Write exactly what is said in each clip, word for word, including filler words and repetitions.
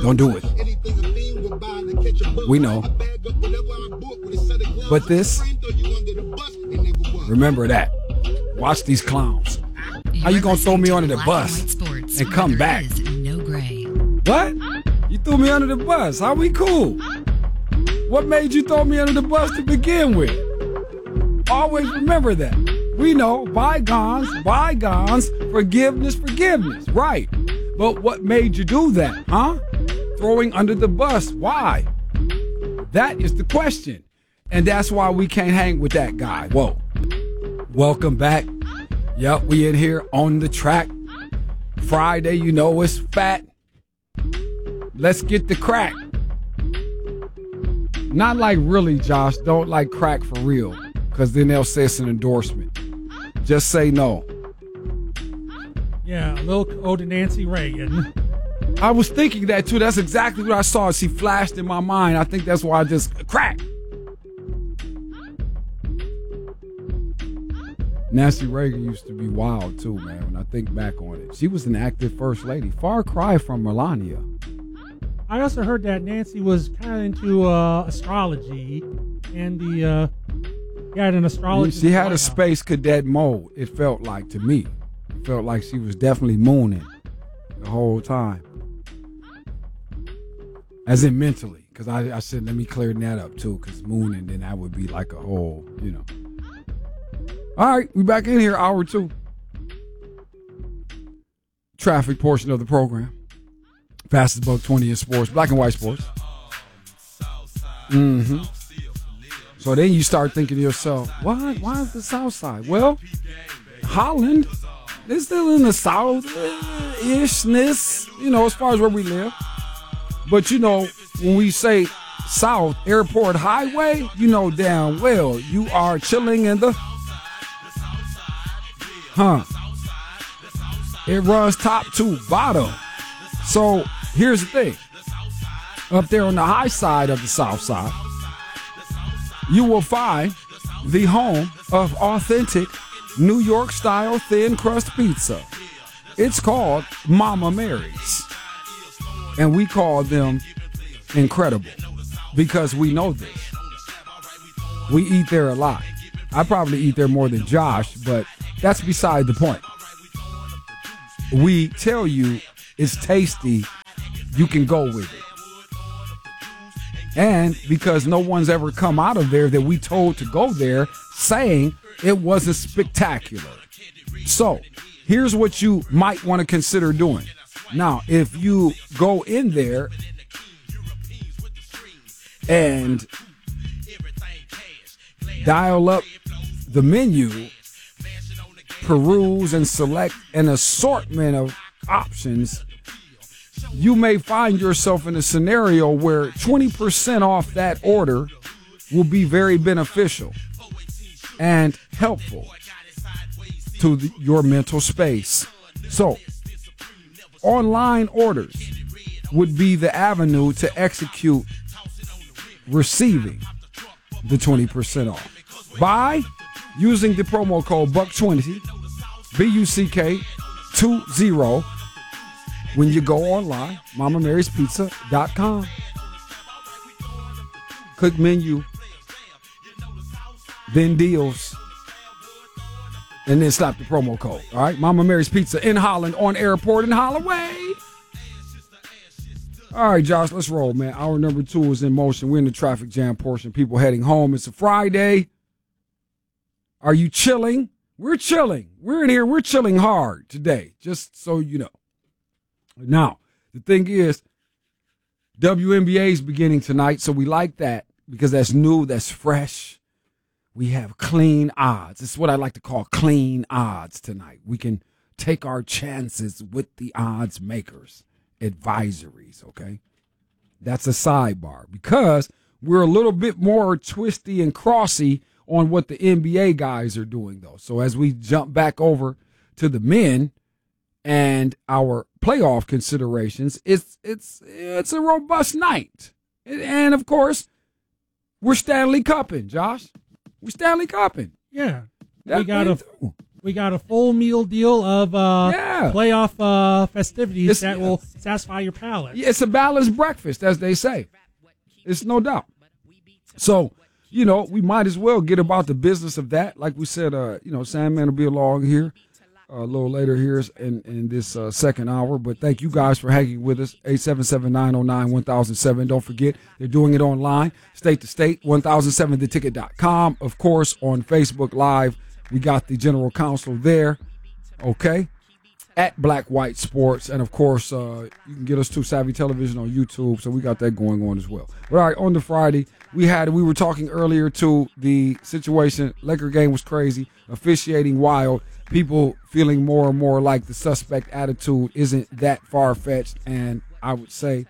Don't do it. We know. But this, remember that. Watch these clowns. How you gonna throw me under the bus and come back? No gray. What? You threw me under the bus. How we cool? What made you throw me under the bus to begin with? Always remember that. We know bygones, bygones, forgiveness, forgiveness. Right. But what made you do that, huh? Throwing under the bus. Why? That is the question. And that's why we can't hang with that guy. Whoa. Welcome back. Yep, we in here on the track. Friday, you know it's fat. Let's get the crack. Not like really, Josh. Don't like crack for real. Because then they'll say it's an endorsement. Just say no. Yeah, a little ode to Nancy Reagan. I was thinking that too. That's exactly what I saw. She flashed in my mind. I think that's why I just crack. Nancy Reagan used to be wild too, man. When I think back on it, she was an active first lady. Far cry from Melania. I also heard that Nancy was kind of into uh, astrology, and the uh, he had an astrology. She had a space cadet mode. It felt like to me. It felt like she was definitely mooning the whole time, as in mentally. Because I, I said, let me clear that up too. Because mooning, then that would be like a whole, you know. All right, we back in here, hour two. Traffic portion of the program. Fastest buck twenty in sports, black and white sports. Mm-hmm. So then you start thinking to yourself, why, why is the South Side? Well, Holland is still in the South-ishness, you know, as far as where we live. But, you know, when we say South Airport Highway, you know damn well you are chilling in the... Huh. It runs top to bottom. So here's the thing. Up there on the high side of the South Side, you will find the home of authentic New York style thin crust pizza. It's called Mama Mary's. And we call them incredible because we know this. We eat there a lot. I probably eat there more than Josh, but that's beside the point. We tell you it's tasty, you can go with it. And because no one's ever come out of there that we told to go there saying it wasn't spectacular. So here's what you might want to consider doing. Now, if you go in there and dial up the menu, peruse and select an assortment of options, you may find yourself in a scenario where twenty percent off that order will be very beneficial and helpful to the, your mental space. So, online orders would be the avenue to execute receiving the twenty percent off by using the promo code buck twenty, B U C K twenty, when you go online, mama marys pizza dot com. Click menu, then deals, and then slap the promo code. All right, Mama Mary's Pizza in Holland on Airport in Holloway. All right, Josh, let's roll, man. Hour number two is in motion. We're in the traffic jam portion. People heading home. It's a Friday. Are you chilling? We're chilling. We're in here. We're chilling hard today, just so you know. Now, the thing is, W N B A is beginning tonight, so we like that because that's new, that's fresh. We have clean odds. It's what I like to call clean odds tonight. We can take our chances with the odds makers, advisories, okay? That's a sidebar because we're a little bit more twisty and crossy on what the N B A guys are doing, though. So as we jump back over to the men and our playoff considerations, it's it's it's a robust night. And, of course, we're Stanley Cupping, Josh. We're Stanley Cupping. Yeah. That we got a too. We got a full meal deal of uh, Yeah. playoff uh, festivities It's- that will satisfy your palate. Yeah, it's a balanced breakfast, as they say. It's no doubt. So, you know, we might as well get about the business of that. Like we said, uh, you know, Sandman will be along here uh, a little later here in, in this uh, second hour. But thank you guys for hanging with us. eight seven seven, nine oh nine, one thousand seven. Don't forget, they're doing it online, state to state, one thousand seven the ticket dot com. Of course, on Facebook Live, we got the general counsel there, okay, at Black White Sports. And, of course, uh, you can get us to Savvy Television on YouTube, so we got that going on as well. But, all right, on the Friday, we had we were talking earlier to the situation. Laker game was crazy, officiating wild, people feeling more and more like the suspect attitude isn't that far-fetched, and I would say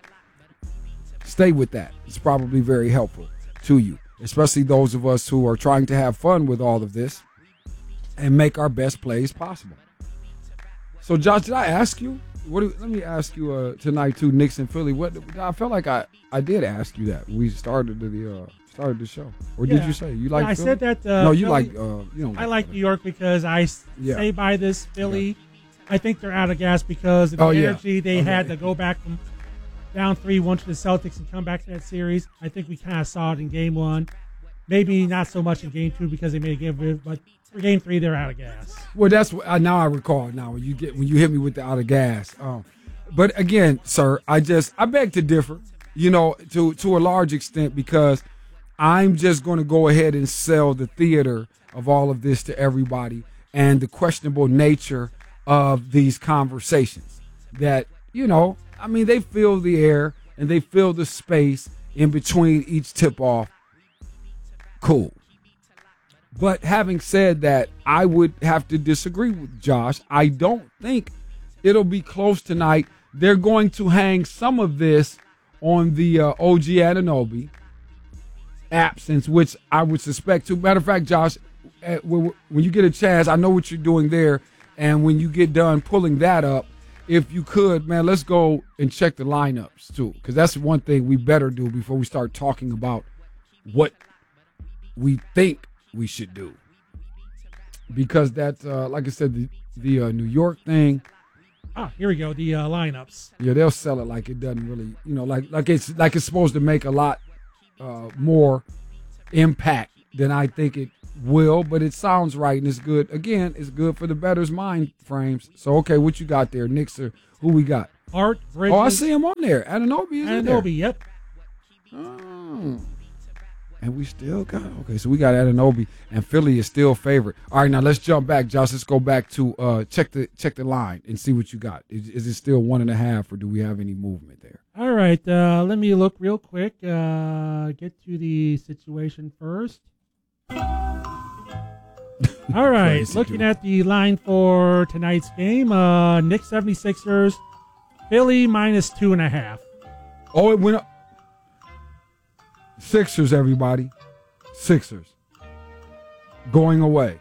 stay with that. It's probably very helpful to you, especially those of us who are trying to have fun with all of this and make our best plays possible. So, Josh, did I ask you? What? Do, let me ask you uh, tonight too, Knicks and Philly. What? I felt like I, I did ask you that when we started the uh, started the show, or Yeah. did you say you like? Yeah, I Philly? said that. Uh, no, you Philly- like. Uh, you know. I like New York because I s- Yeah. stay by this Philly. I think they're out of gas because of the Oh, yeah. energy they Okay. had to go back from down three one to the Celtics and come back to that series. I think we kind of saw it in game one. Maybe not so much in game two because they made a game, of- but for game three they're out of gas. Well, that's what I now I recall now when you get when you hit me with the out of gas. Um, but again, sir, I just I beg to differ. You know, to to a large extent because I'm just going to go ahead and sell the theater of all of this to everybody and the questionable nature of these conversations. That you know, I mean, they fill the air and they fill the space in between each tip off. Cool. But having said that, I would have to disagree with Josh. I don't think it'll be close tonight. They're going to hang some of this on the uh, O G Anunoby absence, which I would suspect to. Matter of fact, Josh, uh, when, when you get a chance, I know what you're doing there. And when you get done pulling that up, if you could, man, let's go and check the lineups too. Because that's one thing we better do before we start talking about what we think we should do, because that, uh, like I said, the the uh, New York thing. Ah, here we go. The uh, lineups. Yeah, they'll sell it like it doesn't really, you know, like like it's like it's supposed to make a lot uh, more impact than I think it will. But it sounds right and it's good. Again, it's good for the bettor's mind frames. So okay, what you got there, Knicks? Or who we got? Art, Bridges, Oh, I see him on there. Anunoby is in there. Anunoby. Yep. Oh. And we still got okay, so we got Anunoby, and Philly is still favored. All right, now let's jump back, Josh. Let's go back to uh, check the check the line and see what you got. Is, is it still one and a half, or do we have any movement there? All right. Uh, let me look real quick. Uh, get to the situation first. All right. Crazy, Looking dude. at the line for tonight's game, uh, Knicks seventy-sixers, Philly minus two and a half. Oh, it went up. Sixers, everybody. Sixers. Going away.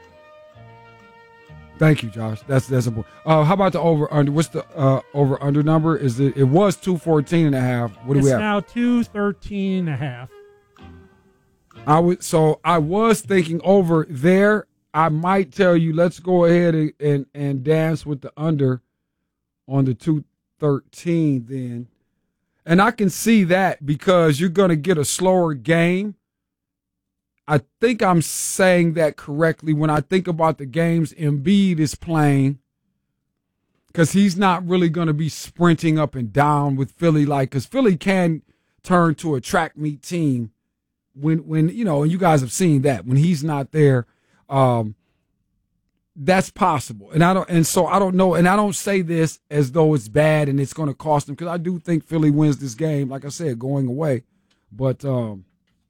Thank you, Josh. That's that's a uh, how about the over under? What's the uh, over under number? Is it it was two fourteen and a half. What do It's we have? now two thirteen and a half. I would so I was thinking over there. I might tell you let's go ahead and and, and dance with the under on the two thirteen then. And I can see that because you're going to get a slower game. I think I'm saying that correctly when I think about the games Embiid is playing, because he's not really going to be sprinting up and down with Philly, like, because Philly can turn to a track meet team when, when you know, and you guys have seen that when he's not there. Um, that's possible. And I don't, and so I don't know. And I don't say this as though it's bad and it's going to cost them, because I do think Philly wins this game, like I said, going away. But um,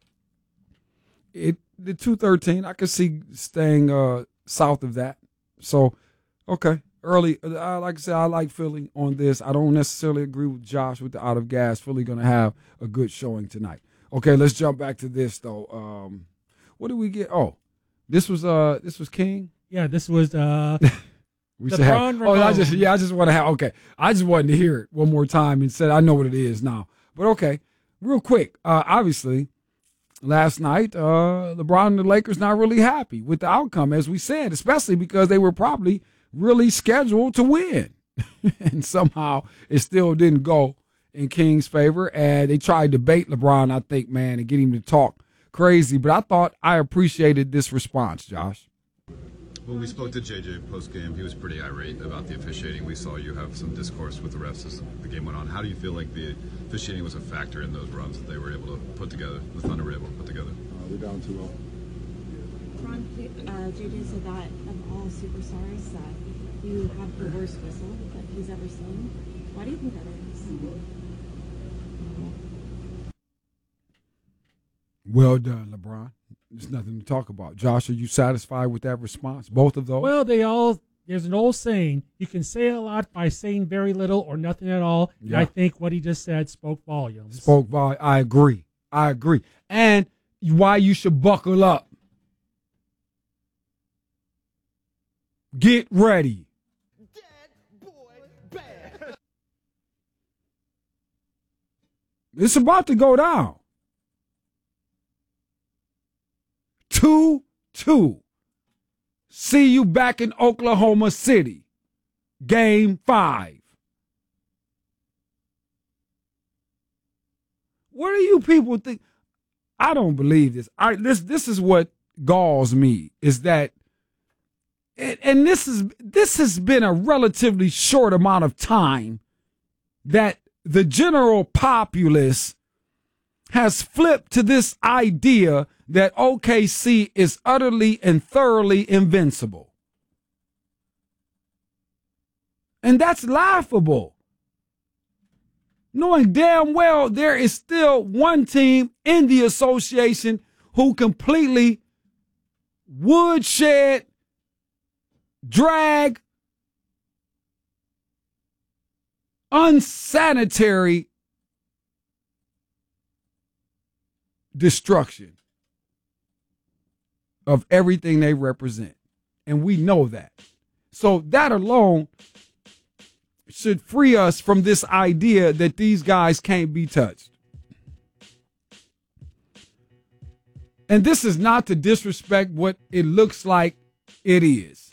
it the two thirteen, I could see staying uh, south of that. So, okay, early. Uh, like I said, I like Philly on this. I don't necessarily agree with Josh with the out of gas. Philly going to have a good showing tonight. Okay, let's jump back to this though. Um, what did we get? Oh, this was uh, this was King. Yeah, this was uh, We The should have, Braun oh, I Ramon. just yeah, I just want to have okay. I just wanted to hear it one more time and said I know what it is now. But okay, real quick. Uh, obviously, last night, uh, LeBron and the Lakers not really happy with the outcome, as we said, especially because they were probably really scheduled to win. And somehow it still didn't go in King's favor. And they tried to bait LeBron, I think, man, and get him to talk crazy. But I thought I appreciated this response, Josh. When we spoke to J J post-game, he was pretty irate about the officiating. We saw you have some discourse with the refs as the game went on. How do you feel like the officiating was a factor in those runs that they were able to put together, the Thunder were able to put together? Uh, we're down two oh. Ron, uh, J J said that of all superstars that you have the worst whistle that he's ever seen. Why do you think that is? Well done, LeBron. There's nothing to talk about. Josh, are you satisfied with that response? Both of those? Well, they all, there's an old saying, you can say a lot by saying very little or nothing at all. Yeah. And I think what he just said spoke volumes. Spoke volumes. I agree. I agree. And why you should buckle up. Get ready. Dead boy bad. It's about to go down. two two. See you back in Oklahoma City. Game five. What do you people think? I don't believe this. I this this is what galls me is that and, and this is this has been a relatively short amount of time that the general populace has flipped to this idea that O K C is utterly and thoroughly invincible. And that's laughable. Knowing damn well there is still one team in the association who completely woodshed, drag, unsanitary destruction of everything they represent. And we know that. So that alone should free us from this idea that these guys can't be touched. And this is not to disrespect what it looks like it is.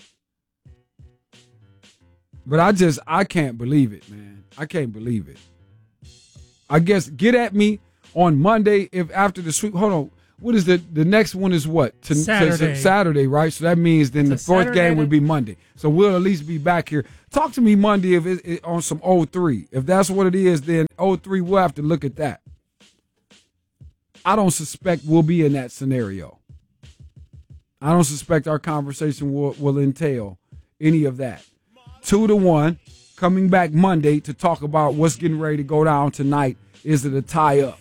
But I just, I can't believe it, man. I can't believe it. I guess get at me on Monday if after the sweep. Hold on. What is the the next one is what? To, Saturday. To, Saturday, right? So that means then It's the a fourth Saturday game would be Monday. So we'll at least be back here. Talk to me Monday if it, it, on some oh three. If that's what it is, then oh three, we'll have to look at that. I don't suspect we'll be in that scenario. I don't suspect our conversation will, will entail any of that. Two to one, coming back Monday to talk about what's getting ready to go down tonight. Is it a tie-up?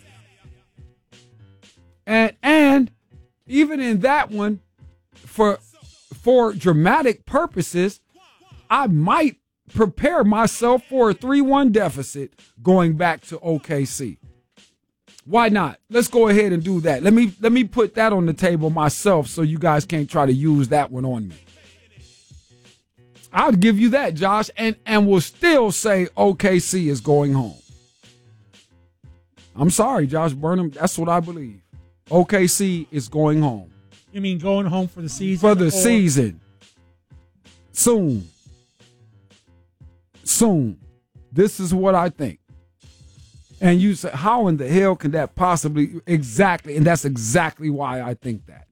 And and even in that one, for for dramatic purposes, I might prepare myself for a three one deficit going back to O K C. Why not? Let's go ahead and do that. Let me let me put that on the table myself so you guys can't try to use that one on me. I'll give you that, Josh, and, and we'll still say O K C is going home. I'm sorry, Josh Burnham. That's what I believe. O K C is going home. You mean going home for the season? For the or- season. Soon. Soon. This is what I think. And you say, how in the hell can that possibly, exactly, and that's exactly why I think that.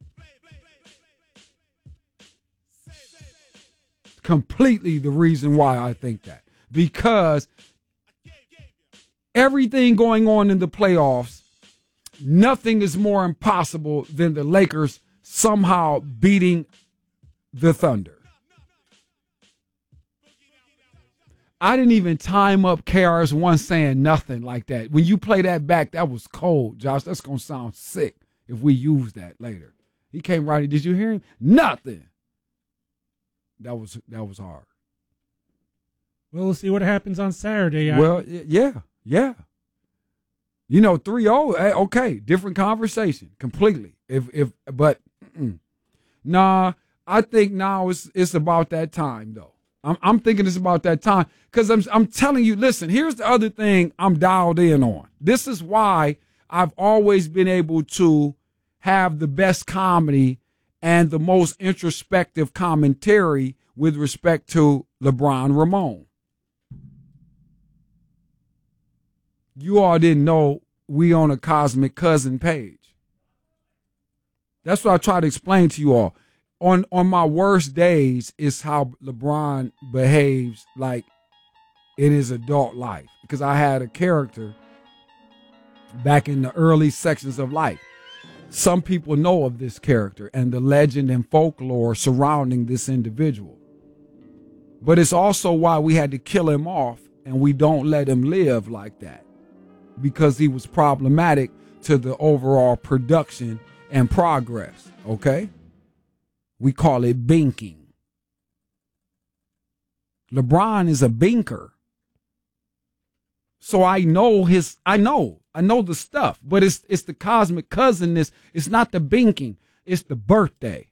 Completely the reason why I think that. Because everything going on in the playoffs, nothing is more impossible than the Lakers somehow beating the Thunder. I didn't even time up K R S One saying nothing like that. When you play that back, that was cold, Josh. That's going to sound sick if we use that later. He came right in. Did you hear him? Nothing. That was that was hard. We'll see what happens on Saturday. I- Well, y- yeah, yeah. You know, three oh, eh, okay, different conversation completely. If if but mm-mm. Nah, I think now it's it's about that time though. I'm I'm thinking it's about that time because I'm I'm telling you, listen, here's the other thing I'm dialed in on. This is why I've always been able to have the best comedy and the most introspective commentary with respect to LeBron Ramon. You all didn't know we on a Cosmic Cousin page. That's what I try to explain to you all. On on my worst days is how LeBron behaves like in his adult life. Because I had a character back in the early sections of life. Some people know of this character and the legend and folklore surrounding this individual. But it's also why we had to kill him off and we don't let him live like that. Because he was problematic to the overall production and progress, okay? We call it binking. LeBron is a binker. So I know his, I know, I know the stuff, but it's it's the cosmic cousinness. It's not the binking. It's the birthday.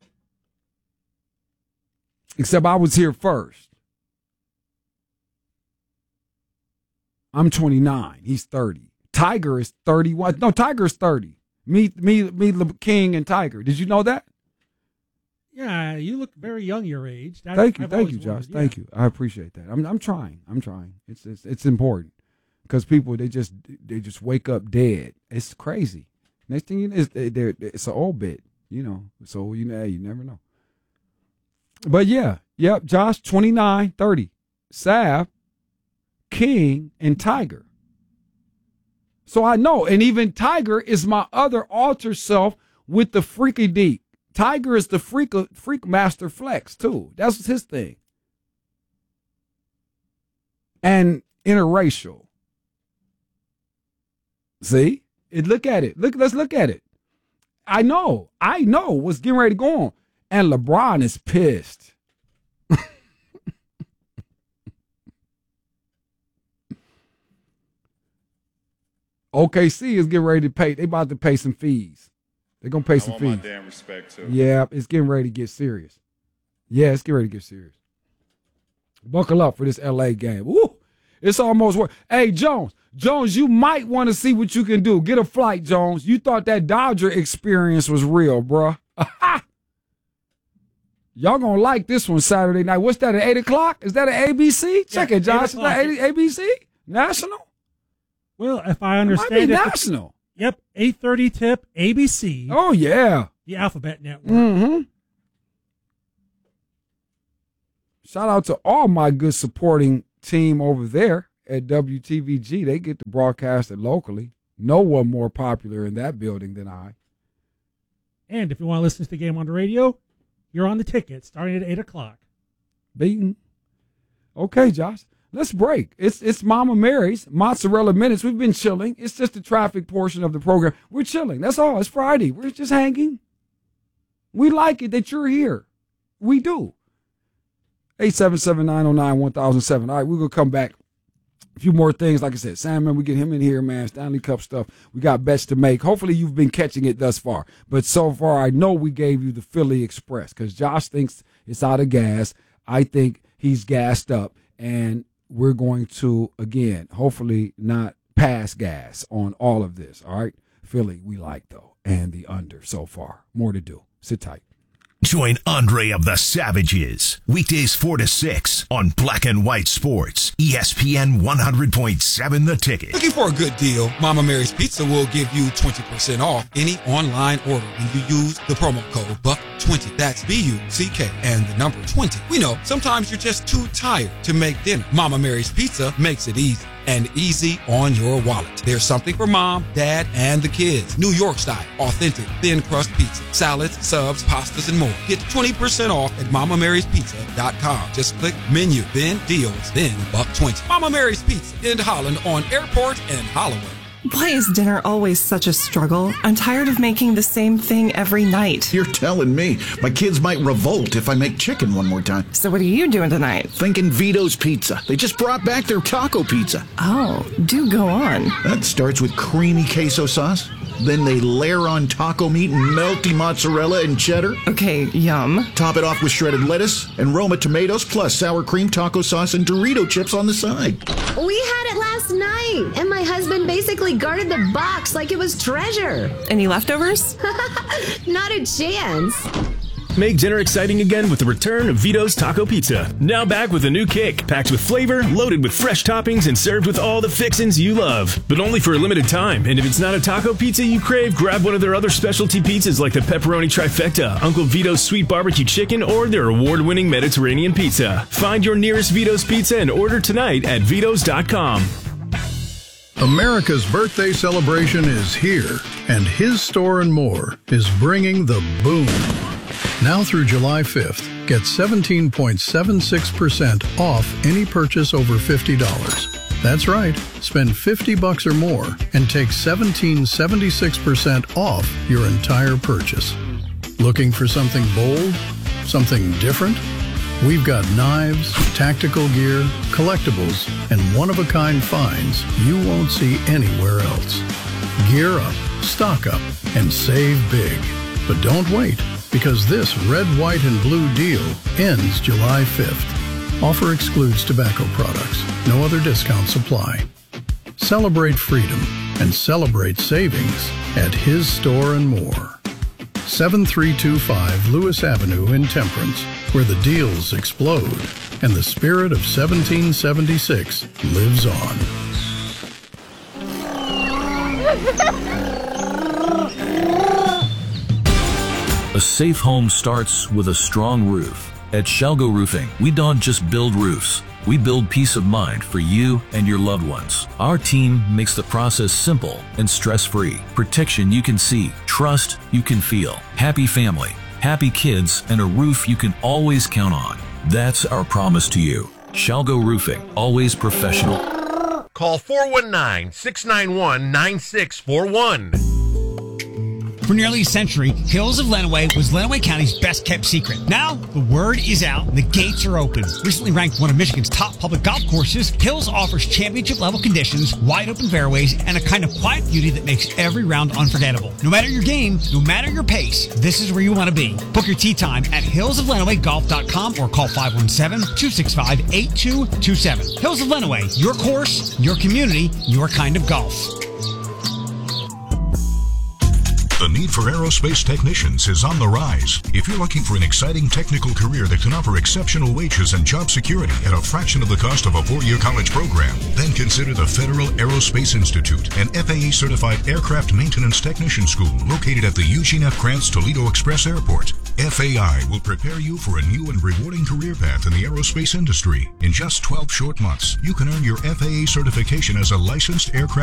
Except I was here first. I'm twenty-nine. He's thirty. Tiger is thirty-one. No, Tiger is thirty. Me, me, me, King and Tiger. Did you know that? Yeah, you look very young your age. That's, thank you, I've thank you, always Josh. wondered, Thank yeah. you. I appreciate that. I'm, I'm trying. I'm trying. It's, it's, it's important because people they just, they just wake up dead. It's crazy. Next thing you know, it's, they're, it's an old bit, you know. So you know, you never know. But yeah, yep. Josh, twenty-nine, thirty. Sav, King, and Tiger. So I know, and even Tiger is my other alter self with the freaky deep. Tiger is the freak freak master flex too. That's his thing. And interracial. See? It, look at it. Look, let's look at it. I know. I know what's getting ready to go on. And LeBron is pissed. O K C is getting ready to pay. They about to pay some fees. They're going to pay I some want fees. my damn respect, too. Yeah, it's getting ready to get serious. Yeah, it's getting ready to get serious. Buckle up for this L A game. Woo! It's almost work. Hey, Jones. Jones, you might want to see what you can do. Get a flight, Jones. You thought that Dodger experience was real, bruh. Y'all going to like this one Saturday night. What's that, at eight o'clock? Is that at A B C? Check Yeah, it, Josh. Is eight that o'clock. A B C? National? Well, if I It might be understand it, national. yep, eight thirty tip, A B C, Oh, yeah. the Alphabet Network. Mm-hmm. Shout out to all my good supporting team over there at W T V G. They get to broadcast it locally. No one more popular in that building than I. And if you want to listen to the game on the radio, you're on the ticket starting at eight o'clock. Beaten. Okay, Josh. Let's break. It's it's Mama Mary's Mozzarella Minutes. We've been chilling. It's just the traffic portion of the program. We're chilling. That's all. It's Friday. We're just hanging. We like it that you're here. We do. eight seven seven, nine oh nine, one thousand seven. All right, we're going to come back. A few more things. Like I said, Sandman, we get him in here, man. Stanley Cup stuff. We got bets to make. Hopefully you've been catching it thus far. But so far, I know we gave you the Philly Express because Josh thinks it's out of gas. I think he's gassed up. And we're going to, again, hopefully not pass gas on all of this. All right? Philly, we like, though. And the under so far. More to do. Sit tight. Join Andre of the Savages, weekdays four to six on Black and White Sports, E S P N one hundred point seven The Ticket. Looking for a good deal? Mama Mary's Pizza will give you twenty percent off any online order when you use the promo code buck twenty. That's B U C K and the number twenty. We know sometimes you're just too tired to make dinner. Mama Mary's Pizza makes it easy. And easy on your wallet. There's something for mom, dad, and the kids. New York style, authentic, thin crust pizza, salads, subs, pastas, and more. Get twenty percent off at mama marys pizza dot com. Just click menu, then deals, then buck twenty. Mama Mary's Pizza in Holland on Airport and Holloway. Why is dinner always such a struggle? I'm tired of making the same thing every night. You're telling me. My kids might revolt if I make chicken one more time. So what are you doing tonight? Thinking Vito's Pizza. They just brought back their taco pizza. Oh, do go on. That starts with creamy queso sauce. Then they layer on taco meat and melty mozzarella and cheddar. Okay, yum. Top it off with shredded lettuce and Roma tomatoes plus sour cream taco sauce and Dorito chips on the side. We had it last last night, and my husband basically guarded the box like it was treasure. Any leftovers? Not a chance. Make dinner exciting again with the return of Vito's Taco Pizza. Now back with a new kick, packed with flavor, loaded with fresh toppings, and served with all the fixins you love. But only for a limited time. And if it's not a taco pizza you crave, grab one of their other specialty pizzas like the Pepperoni Trifecta, Uncle Vito's Sweet Barbecue Chicken, or their award-winning Mediterranean Pizza. Find your nearest Vito's Pizza and order tonight at vitos dot com. America's birthday celebration is here, and His Store and More is bringing the boom. Now through July fifth, get seventeen point seven six percent off any purchase over fifty dollars. That's right, spend fifty bucks or more and take seventeen point seven six percent off your entire purchase. Looking for something bold? Something different? We've got knives, tactical gear, collectibles, and one-of-a-kind finds you won't see anywhere else. Gear up, stock up, and save big. But don't wait, because this red, white, and blue deal ends July fifth. Offer excludes tobacco products. No other discounts apply. Celebrate freedom and celebrate savings at His Store and More. seven three two five Lewis Avenue in Temperance, where the deals explode and the spirit of seventeen seventy-six lives on. A safe home starts with a strong roof. At Shalgo Roofing, we don't just build roofs. We build peace of mind for you and your loved ones. Our team makes the process simple and stress-free. Protection you can see, trust you can feel, happy family, happy kids, and a roof you can always count on. That's our promise to you. Shalgo Roofing, always professional. Call four one nine, six nine one, nine six four one. For nearly a century, Hills of Lenawee was Lenawee County's best-kept secret. Now, the word is out and the gates are open. Recently ranked one of Michigan's top public golf courses, Hills offers championship-level conditions, wide-open fairways, and a kind of quiet beauty that makes every round unforgettable. No matter your game, no matter your pace, this is where you want to be. Book your tee time at hills of lenawee golf dot com or call five one seven, two six five, eight two two seven. Hills of Lenawee, your course, your community, your kind of golf. The need for aerospace technicians is on the rise. If you're looking for an exciting technical career that can offer exceptional wages and job security at a fraction of the cost of a four-year college program, then consider the Federal Aerospace Institute, an F A A-certified aircraft maintenance technician school located at the Eugene F. Krantz Toledo Express Airport. F A I will prepare you for a new and rewarding career path in the aerospace industry. In just twelve short months, you can earn your F A A certification as a licensed aircraft